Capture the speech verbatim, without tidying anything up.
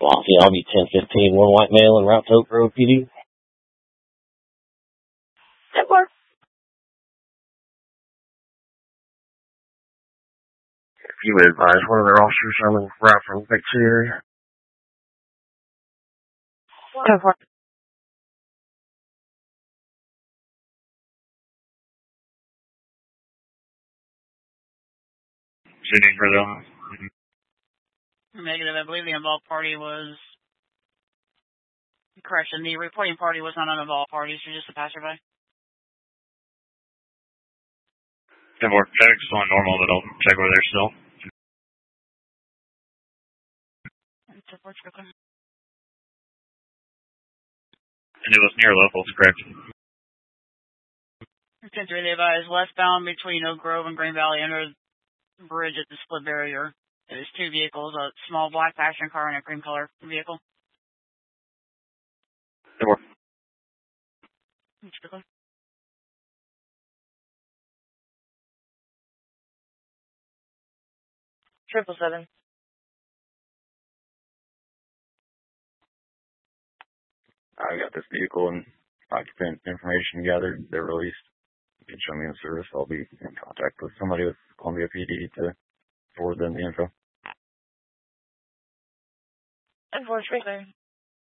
Lafayette, I'll be ten fifteen, one white male en route to Oak Grove P D. That works. You would advise one of their officers on the route from the City area. That works. Shooting for them. Negative. I believe the involved party was... Correction, the reporting party was not an involved party, so just a passerby. ten four. Traffic's going normal, but I'll check over there still. And it was near locals, correct? ten three, they advised westbound between Oak Grove and Green Valley under the bridge at the split barrier. It was two vehicles, a small black passenger car and a cream color vehicle. ten four. Triple seven. I got this vehicle and occupant information gathered. They're released. You can show me the service. I'll be in contact with somebody with Columbia P D to forward them the info. Unfortunately.